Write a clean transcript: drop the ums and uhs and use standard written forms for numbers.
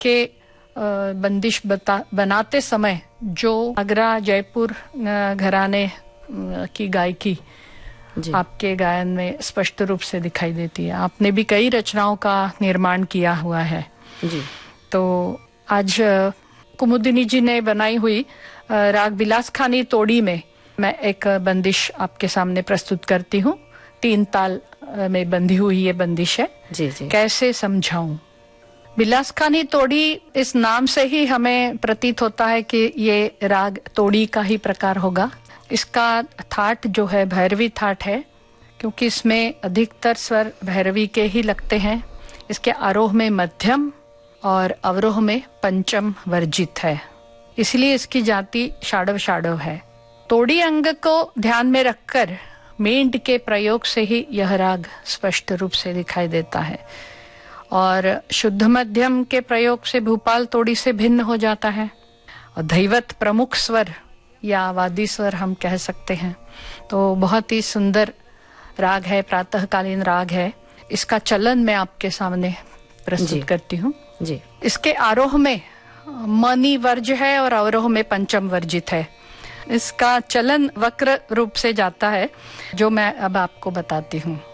के बंदिश बनाते समय जो आगरा जयपुर घराने की गायकी आपके गायन में स्पष्ट रूप से दिखाई देती है। आपने भी कई रचनाओं का निर्माण किया हुआ है जी। तो आज कुमुदिनी जी ने बनाई हुई राग बिलास खानी तोड़ी में मैं एक बंदिश आपके सामने प्रस्तुत करती हूँ। 3 ताल में बंधी हुई ये बंदिश है जी जी। कैसे समझाऊं। बिलास खानी तोड़ी इस नाम से ही हमें प्रतीत होता है कि ये राग तोड़ी का ही प्रकार होगा। इसका थाट जो है भैरवी थाट है, क्योंकि इसमें अधिकतर स्वर भैरवी के ही लगते हैं। इसके आरोह में मध्यम और अवरोह में पंचम वर्जित है, इसलिए इसकी जाति शाडव शाडव है। तोड़ी अंग को ध्यान में रखकर मेंढ के प्रयोग से ही यह राग स्पष्ट रूप से दिखाई देता है और शुद्ध मध्यम के प्रयोग से भूपाल तोड़ी से भिन्न हो जाता है। और दैवत प्रमुख स्वर या वादी स्वर हम कह सकते हैं। तो बहुत ही सुंदर राग है, प्रातःकालीन राग है। इसका चलन मैं आपके सामने प्रस्तुत करती हूँ जी। इसके आरोह में मनी वर्ज है और अवरोह में पंचम वर्जित है। इसका चलन वक्र रूप से जाता है, जो मैं अब आपको बताती हूँ।